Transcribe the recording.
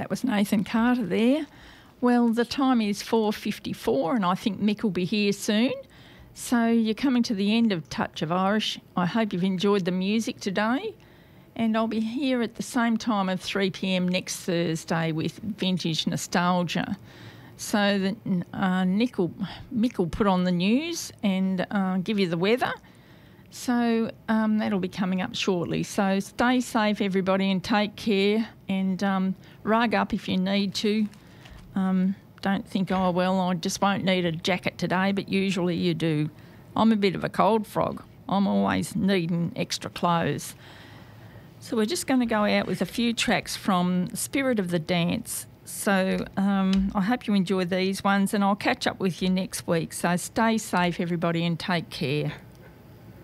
that was Nathan Carter there. Well, the time is 4:54 and I think Mick will be here soon. So you're coming to the end of Touch of Irish. I hope you've enjoyed the music today. And I'll be here at the same time of 3 p.m. next Thursday with Vintage Nostalgia. So that Mick will put on the news and give you the weather. So that'll be coming up shortly. So stay safe, everybody, and take care. And rug up if you need to. Don't think, oh, well, I just won't need a jacket today, but usually you do. I'm a bit of a cold frog. I'm always needing extra clothes. So we're just going to go out with a few tracks from Spirit of the Dance. So I hope you enjoy these ones, and I'll catch up with you next week. So stay safe, everybody, and take care.